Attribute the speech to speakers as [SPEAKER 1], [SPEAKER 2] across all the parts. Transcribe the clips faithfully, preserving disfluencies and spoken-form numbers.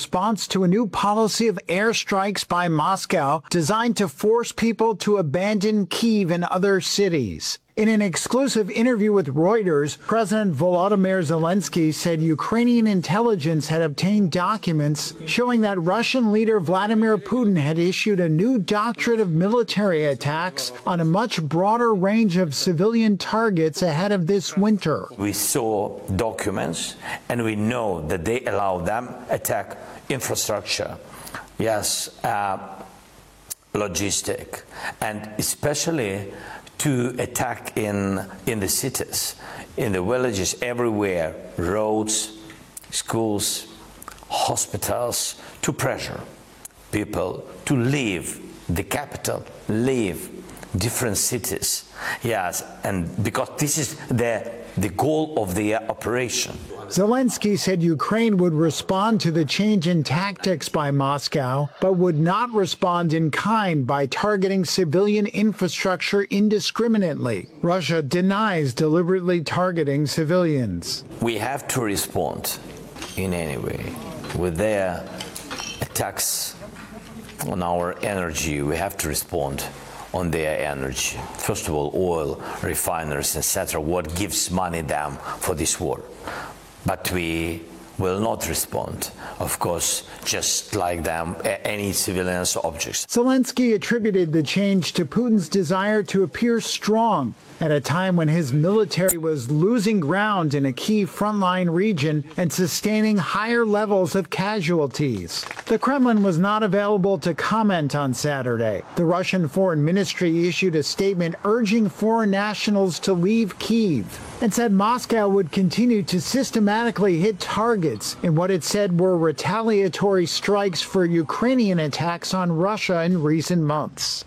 [SPEAKER 1] response to a new policy of airstrikes by Moscow designed to force people to abandon Kyiv and other cities. In an exclusive interview with Reuters, President Volodymyr Zelensky said Ukrainian intelligence had obtained documents showing that Russian leader Vladimir Putin had issued a new doctrine of military attacks on a much broader range of civilian targets ahead of this winter.
[SPEAKER 2] We saw documents and we know that they allow them attack infrastructure, yes, uh, logistic, and especially to attack in in the cities, in the villages, everywhere, roads, schools, hospitals, to pressure people to leave the capital, leave different cities. Yes, and because this is the the goal of the operation.
[SPEAKER 1] Zelensky said Ukraine would respond to the change in tactics by Moscow, but would not respond in kind by targeting civilian infrastructure indiscriminately. Russia denies deliberately targeting civilians.
[SPEAKER 2] We have to respond in any way with their attacks on our energy. We have to respond on their energy. First of all, oil, refineries, et cetera, what gives money them for this war. But we will not respond, of course, just like them, any civilians objects.
[SPEAKER 1] Zelensky attributed the change to Putin's desire to appear strong at a time when his military was losing ground in a key frontline region and sustaining higher levels of casualties. The Kremlin was not available to comment on Saturday. The Russian Foreign Ministry issued a statement urging foreign nationals to leave Kyiv and said Moscow would continue to systematically hit targets in what it said were retaliatory strikes for Ukrainian attacks on Russia in recent months.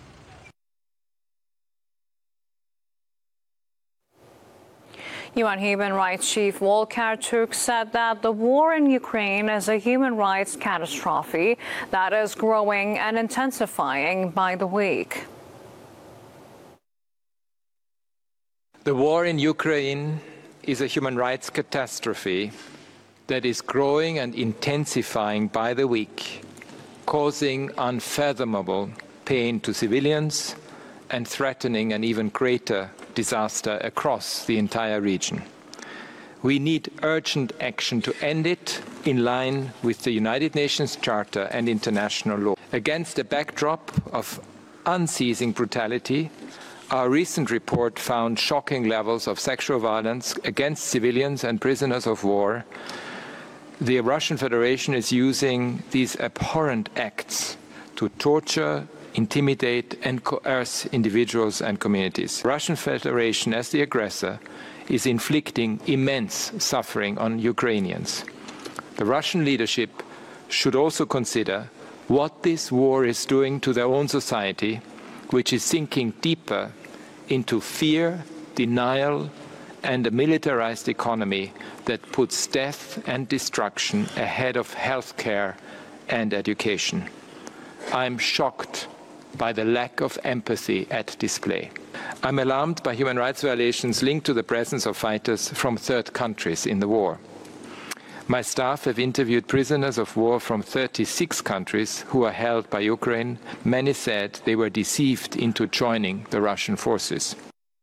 [SPEAKER 3] U N Human Rights Chief Volker Turk said that the war in Ukraine is a human rights catastrophe that is growing and intensifying by the week.
[SPEAKER 4] The war in Ukraine is a human rights catastrophe that is growing and intensifying by the week, causing unfathomable pain to civilians and threatening an even greater disaster across the entire region. We need urgent action to end it in line with the United Nations Charter and international law. Against a backdrop of unceasing brutality, our recent report found shocking levels of sexual violence against civilians and prisoners of war. The Russian Federation is using these abhorrent acts to torture, intimidate and coerce individuals and communities. The Russian Federation, as the aggressor, is inflicting immense suffering on Ukrainians. The Russian leadership should also consider what this war is doing to their own society, which is sinking deeper into fear, denial, and a militarized economy that puts death and destruction ahead of healthcare and education. I'm shocked by the lack of empathy at display. I'm alarmed by human rights violations linked to the presence of fighters from third countries in the war. My staff have interviewed prisoners of war from thirty-six countries who are held by Ukraine. Many said they were deceived into joining the Russian forces.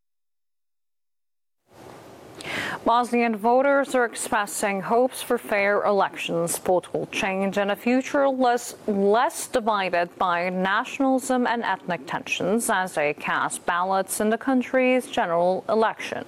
[SPEAKER 3] Bosnian voters are expressing hopes for fair elections, political change, and a future less, less divided by nationalism and ethnic tensions as they cast ballots in the country's general election.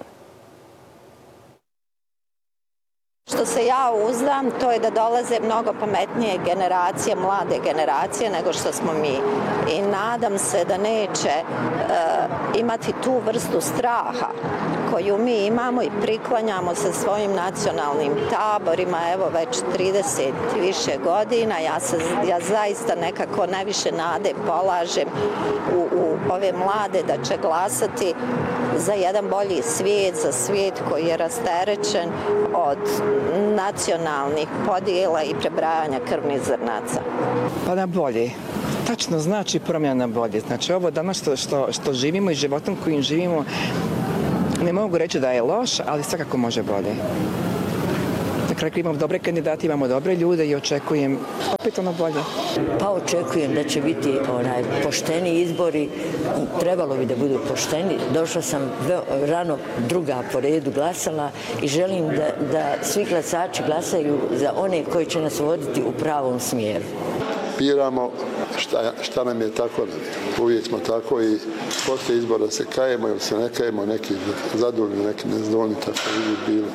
[SPEAKER 5] Što se ja uzdam, to je da dolaze mnogo pametnije generacije, mlade generacije nego što smo mi. I nadam se da neće uh, imati tu vrstu straha koju mi imamo i priklanjamo sa svojim nacionalnim taborima, evo već trideset i više godina. Ja, se, ja zaista nekako najviše nade polažem u, u ove mlade da će glasati za jedan bolji svijet, za svijet koji je rasterećen od nacionalnih podjela i prebrajanja krvnih zrnaca.
[SPEAKER 6] Pa na bolje. Tačno znači promjena na bolje. Znači ovo danas što, što, što živimo i životom kojim živimo, ne mogu reći da je loš, ali svakako može bolje. kraju imamo dobre kandidate, imamo dobre ljude i očekujem opet ono bolje.
[SPEAKER 7] Pa očekujem da će biti onaj pošteni izbori, trebalo bi da budu pošteni. Došla sam rano druga po redu glasala i želim da, da svi glasači glasaju za one koji će nas voditi u pravom smjeru.
[SPEAKER 8] Biramo šta, šta nam je tako, uvijek smo tako i posle izbora se kajemo ili se ne kajemo, neki zadovoljni, neki nezadovoljni, tako uvijek bilo.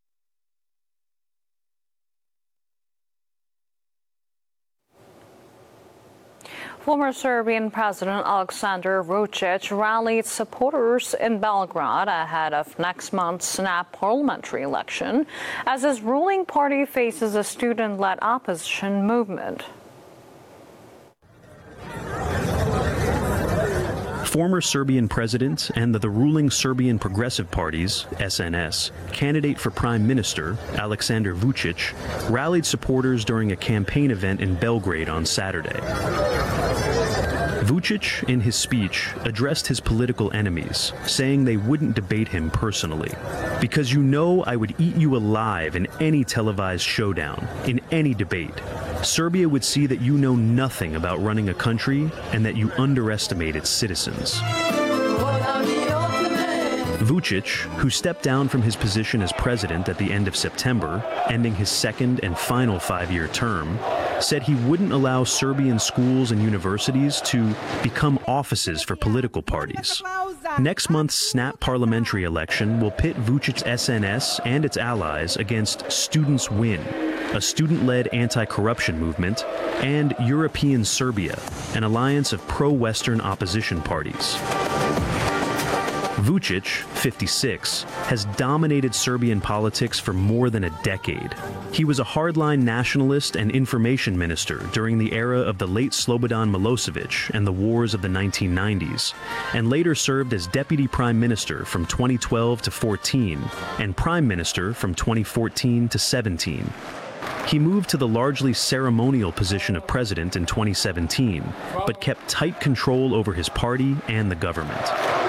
[SPEAKER 3] Former Serbian President Aleksandar Vučić rallied supporters in Belgrade ahead of next month's snap parliamentary election as his ruling party faces a student-led opposition movement.
[SPEAKER 9] Former Serbian president and the, the ruling Serbian Progressive Party's, S N S, candidate for prime minister, Aleksandar Vučić, rallied supporters during a campaign event in Belgrade on Saturday. Vučić, in his speech, addressed his political enemies, saying they wouldn't debate him personally. Because you know I would eat you alive in any televised showdown, in any debate. Serbia would see that you know nothing about running a country and that you underestimate its citizens. Vučić, who stepped down from his position as president at the end of September, ending his second and final five-year term, said he wouldn't allow Serbian schools and universities to become offices for political parties. Next month's snap parliamentary election will pit Vučić's S N S and its allies against Students Win, a student-led anti-corruption movement, and European Serbia, an alliance of pro-Western opposition parties. Vučić, fifty-six, has dominated Serbian politics for more than a decade. He was a hardline nationalist and information minister during the era of the late Slobodan Milosevic and the wars of the nineteen nineties, and later served as deputy prime minister from twenty twelve to fourteen and prime minister from twenty fourteen to seventeen. He moved to the largely ceremonial position of president in twenty seventeen, but kept tight control over his party and the government.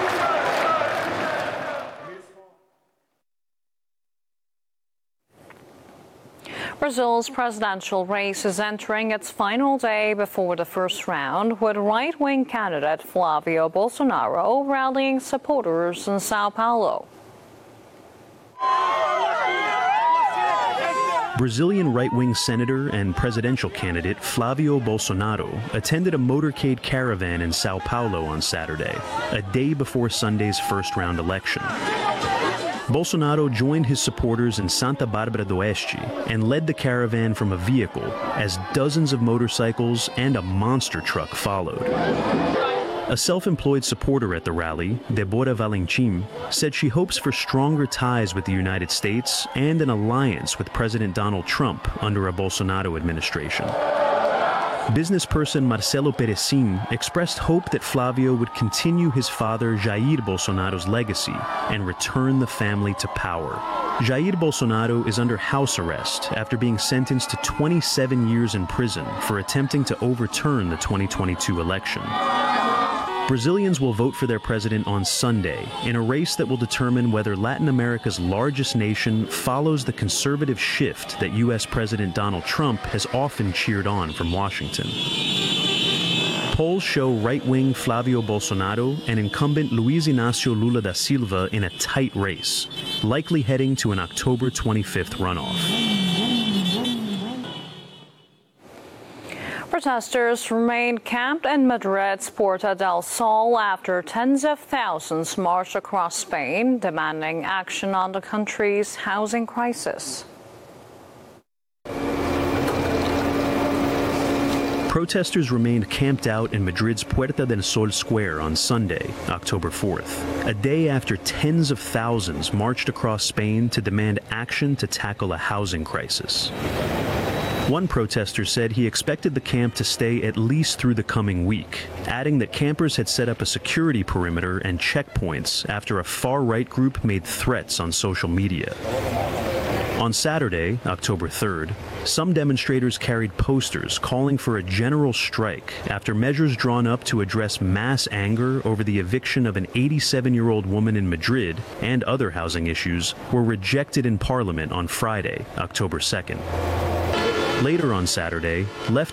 [SPEAKER 3] Brazil's presidential race is entering its final day before the first round, with right-wing candidate Flavio Bolsonaro rallying supporters in Sao Paulo.
[SPEAKER 9] Brazilian right-wing senator and presidential candidate Flavio Bolsonaro attended a motorcade caravan in Sao Paulo on Saturday, a day before Sunday's first-round election. Bolsonaro joined his supporters in Santa Barbara do Oeste and led the caravan from a vehicle as dozens of motorcycles and a monster truck followed. A self-employed supporter at the rally, Deborah Valentim, said she hopes for stronger ties with the United States and an alliance with President Donald Trump under a Bolsonaro administration. Businessperson Marcelo Perecin expressed hope that Flavio would continue his father Jair Bolsonaro's legacy and return the family to power. Jair Bolsonaro is under house arrest after being sentenced to twenty-seven years in prison for attempting to overturn the twenty twenty-two election. Brazilians will vote for their president on Sunday in a race that will determine whether Latin America's largest nation follows the conservative shift that U S President Donald Trump has often cheered on from Washington. Polls show right-wing Flavio Bolsonaro and incumbent Luiz Inácio Lula da Silva in a tight race, likely heading to an October twenty-fifth runoff.
[SPEAKER 3] Protesters remained camped in Madrid's Puerta del Sol after tens of thousands marched across Spain, demanding action on the country's housing crisis.
[SPEAKER 9] Protesters remained camped out in Madrid's Puerta del Sol Square on Sunday, October fourth, a day after tens of thousands marched across Spain to demand action to tackle a housing crisis. One protester said he expected the camp to stay at least through the coming week, adding that campers had set up a security perimeter and checkpoints after a far-right group made threats on social media. On Saturday, October third, some demonstrators carried posters calling for a general strike after measures drawn up to address mass anger over the eviction of an eighty-seven-year-old woman in Madrid and other housing issues were rejected in Parliament on Friday, October second. Later on Saturday, left